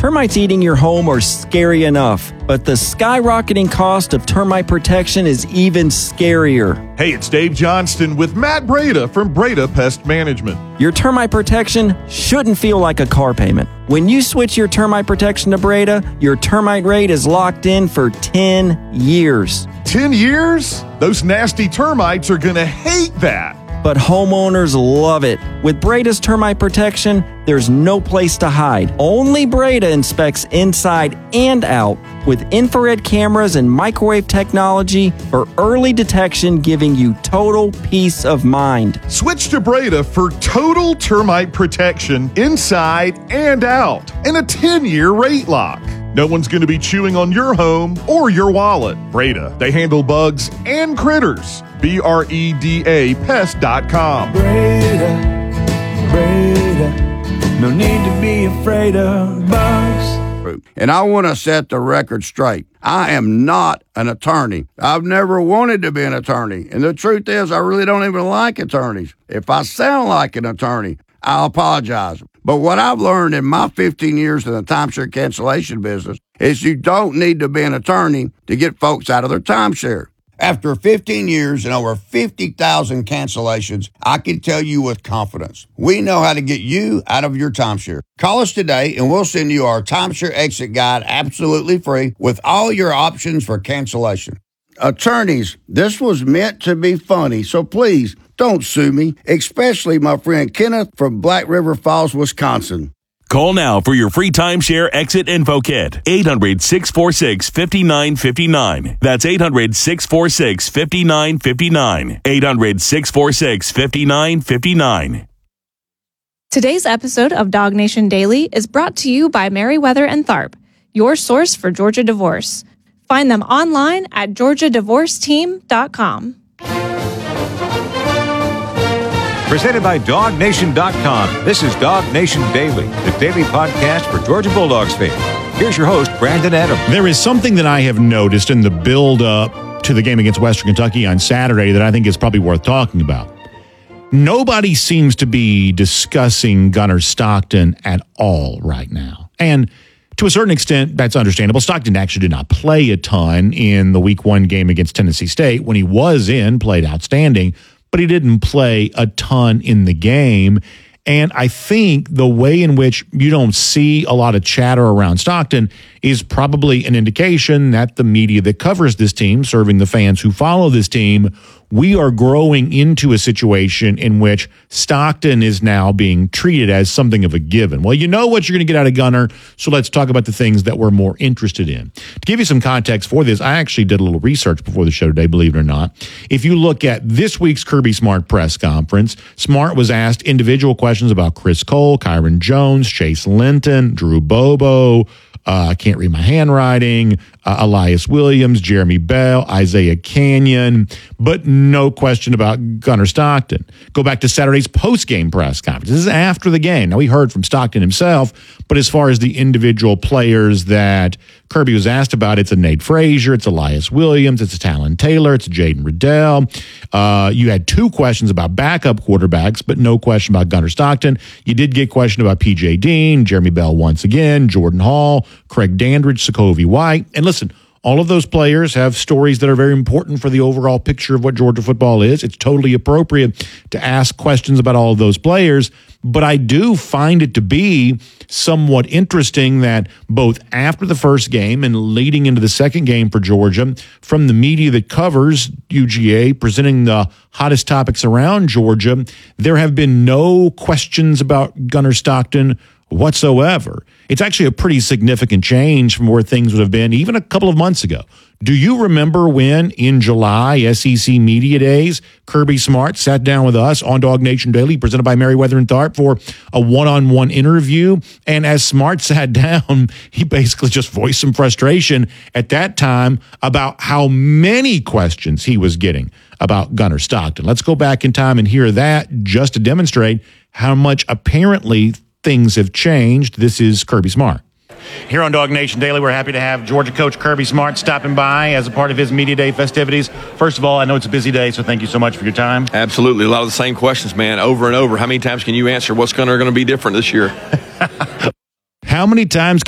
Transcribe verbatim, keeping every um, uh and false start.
Termites eating your home are scary enough, but the skyrocketing cost of termite protection is even scarier. Hey, it's Dave Johnston with Matt Breda from Breda Pest Management. Your termite protection shouldn't feel like a car payment. When you switch your termite protection to Breda, your termite rate is locked in for ten years. ten years? Those nasty termites are going to hate that. But homeowners love it. With Breda's termite protection, there's no place to hide. Only Breda inspects inside and out with infrared cameras and microwave technology for early detection, giving you total peace of mind. Switch to Breda for total termite protection inside and out and a ten-year rate lock. No one's going to be chewing on your home or your wallet. Breda, they handle bugs and critters. B R E D A pest dot com. Breda, Breda, no need to be afraid of bugs. And I want to set the record straight. I am not an attorney. I've never wanted to be an attorney. And the truth is, I really don't even like attorneys. If I sound like an attorney, I'll apologize. But what I've learned in my fifteen years in the timeshare cancellation business is you don't need to be an attorney to get folks out of their timeshare. After fifteen years and over fifty thousand cancellations, I can tell you with confidence, we know how to get you out of your timeshare. Call us today and we'll send you our timeshare exit guide absolutely free with all your options for cancellation. Attorneys, this was meant to be funny, so please don't sue me, especially my friend Kenneth from Black River Falls, Wisconsin. Call now for your free timeshare exit info kit. eight hundred, six four six, five nine five nine. That's eight hundred, six four six, five nine five nine. eight hundred, six four six, five nine five nine. Today's episode of Dog Nation Daily is brought to you by Merriweather and Tharp, your source for Georgia divorce. Find them online at georgia divorce team dot com. Presented by dog nation dot com. This is Dog Nation Daily, the daily podcast for Georgia Bulldogs fans. Here's your host, Brandon Adams. There is something that I have noticed in the build-up to the game against Western Kentucky on Saturday that I think is probably worth talking about. Nobody seems to be discussing Gunnar Stockton at all right now. And to a certain extent, that's understandable. Stockton actually did not play a ton in the week one game against Tennessee State. When he was in, played outstanding, but he didn't play a ton in the game. And I think the way in which you don't see a lot of chatter around Stockton is probably an indication that the media that covers this team, serving the fans who follow this team, we are growing into a situation in which Stockton is now being treated as something of a given. Well, you know what you're going to get out of Gunnar, so let's talk about the things that we're more interested in. To give you some context for this, I actually did a little research before the show today, believe it or not. If you look at this week's Kirby Smart press conference, Smart was asked individual questions about Chris Cole, Kyron Jones, Chase Linton, Drew Bobo, I uh, can't read my handwriting, uh, Elias Williams, Jeremy Bell, Isaiah Canyon, but no question about Gunnar Stockton. Go back to Saturday's post-game press conference. This is after the game. Now, we heard from Stockton himself, but as far as the individual players that Kirby was asked about, it's a Nate Frazier, it's Elias Williams, it's a Talon Taylor, it's a Jaden Riddell. Uh, you had two questions about backup quarterbacks, but no question about Gunnar Stockton. You did get a question about P J Dean, Jeremy Bell once again, Jordan Hall, Craig Dandridge, Sokovie White. And listen, all of those players have stories that are very important for the overall picture of what Georgia football is. It's totally appropriate to ask questions about all of those players. But I do find it to be somewhat interesting that both after the first game and leading into the second game for Georgia, from the media that covers U G A, presenting the hottest topics around Georgia, there have been no questions about Gunnar Stockton whatsoever. It's actually a pretty significant change from where things would have been even a couple of months ago. Do you remember when in July, S E C Media Days, Kirby Smart sat down with us on Dog Nation Daily, presented by Merriweather and Tharp, for a one-on-one interview? And as Smart sat down, he basically just voiced some frustration at that time about how many questions he was getting about Gunnar Stockton. Let's go back in time and hear that just to demonstrate how much apparently things have changed. This is Kirby Smart. Here on Dog Nation Daily, we're happy to have Georgia coach Kirby Smart stopping by as a part of his Media Day festivities. First of all, I know it's a busy day, so thank you so much for your time. Absolutely. A lot of the same questions, man, over and over. How many times can you answer what's going to be different this year? How many times